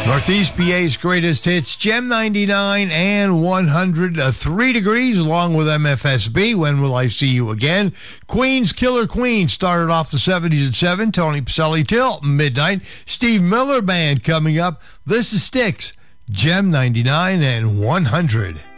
Northeast PA's greatest hits, Gem 99 and 100, 3 degrees, along with MFSB, When Will I See You Again? Queen's Killer Queen started off the 70s at 7, Tony Pacelli till midnight. Steve Miller Band coming up. This is Styx, Gem 99 and 100.